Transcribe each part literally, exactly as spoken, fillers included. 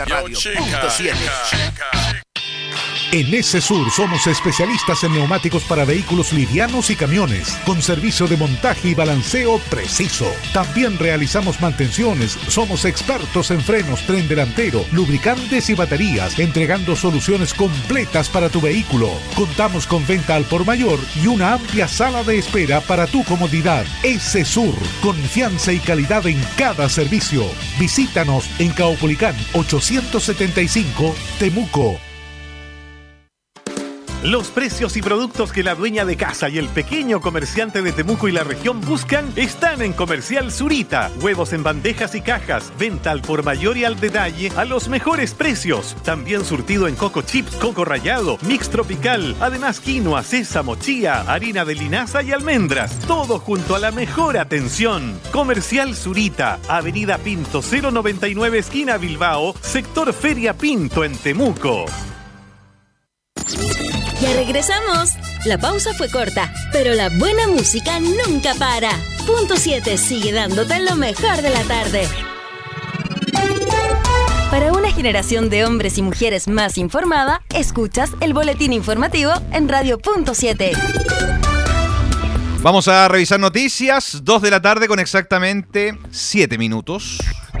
Radio punto siete. En ESESUR somos especialistas en neumáticos para vehículos livianos y camiones, con servicio de montaje y balanceo preciso. También realizamos mantenciones, somos expertos en frenos, tren delantero, lubricantes y baterías, entregando soluciones completas para tu vehículo. Contamos con venta al por mayor y una amplia sala de espera para tu comodidad. ESESUR, confianza y calidad en cada servicio. Visítanos en Caupolicán ochocientos setenta y cinco, Temuco. Los precios y productos que la dueña de casa y el pequeño comerciante de Temuco y la región buscan están en Comercial Zurita. Huevos en bandejas y cajas, venta al por mayor y al detalle a los mejores precios. También surtido en coco chips, coco rallado, mix tropical, además quinoa, sésamo, chía, harina de linaza y almendras. Todo junto a la mejor atención. Comercial Zurita, Avenida Pinto cero noventa y nueve, esquina Bilbao, sector Feria Pinto en Temuco. Ya regresamos. La pausa fue corta, pero la buena música nunca para. Punto siete sigue dándote lo mejor de la tarde. Para una generación de hombres y mujeres más informada, escuchas el boletín informativo en Radio Punto siete. Vamos a revisar noticias. dos de la tarde con exactamente siete minutos.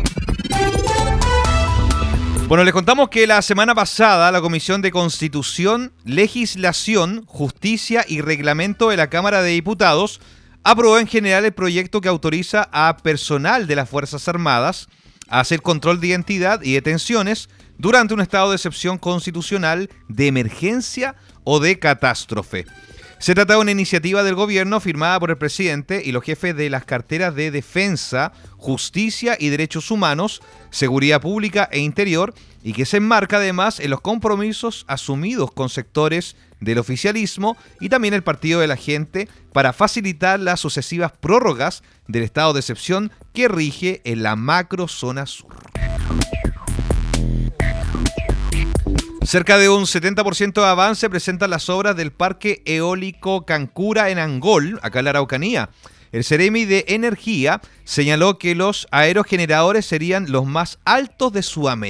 Bueno, les contamos que la semana pasada la Comisión de Constitución, Legislación, Justicia y Reglamento de la Cámara de Diputados aprobó en general el proyecto que autoriza a personal de las Fuerzas Armadas a hacer control de identidad y detenciones durante un estado de excepción constitucional, de emergencia o de catástrofe. Se trata de una iniciativa del gobierno firmada por el presidente y los jefes de las carteras de Defensa, Justicia y Derechos Humanos, Seguridad Pública e Interior, y que se enmarca además en los compromisos asumidos con sectores del oficialismo y también el Partido de la Gente para facilitar las sucesivas prórrogas del estado de excepción que rige en la macrozona sur. Cerca de un setenta por ciento de avance presentan las obras del Parque Eólico Cancura en Angol, acá en la Araucanía. El Ceremi de Energía señaló que los aerogeneradores serían los más altos de Sudamérica.